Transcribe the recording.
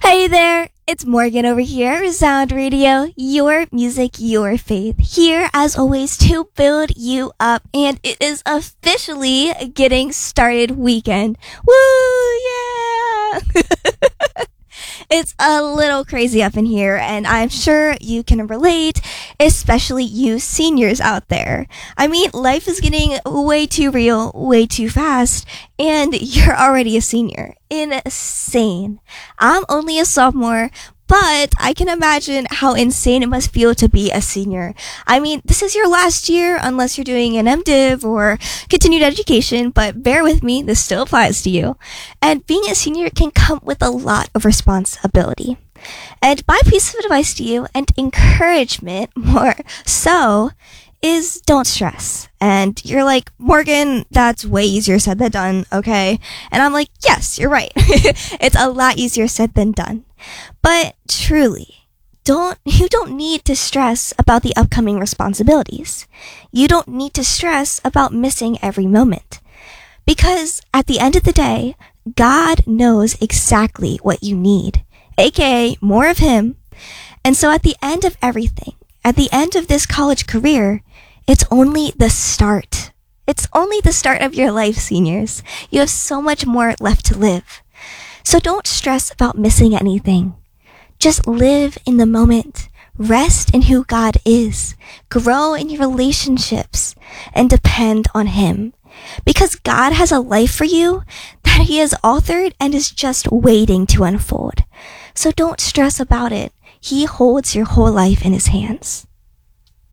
Hey there, it's Morgan over here at Resound Radio, your music, your faith. Here, as always, to build you up, and it is officially getting started weekend. Woo, yeah! It's a little crazy up in here, and I'm sure you can relate, especially you seniors out there. I mean, life is getting way too real, way too fast, and you're already a senior. Insane. I'm only a sophomore, but I can imagine how insane it must feel to be a senior. I mean, this is your last year unless you're doing an MDiv or continued education, but bear with me, this still applies to you. And being a senior can come with a lot of responsibility. And my piece of advice to you, and encouragement more so, is don't stress. And you're like, Morgan, that's way easier said than done, okay? And I'm like, yes, you're right. It's a lot easier said than done. But truly, you don't need to stress about the upcoming responsibilities. You don't need to stress about missing every moment. Because at the end of the day, God knows exactly what you need, aka more of Him. And so at the end of everything, at the end of this college career, it's only the start. It's only the start of your life, seniors. You have so much more left to live. So don't stress about missing anything. Just live in the moment. Rest in who God is. Grow in your relationships and depend on Him. Because God has a life for you that He has authored and is just waiting to unfold. So don't stress about it. He holds your whole life in His hands.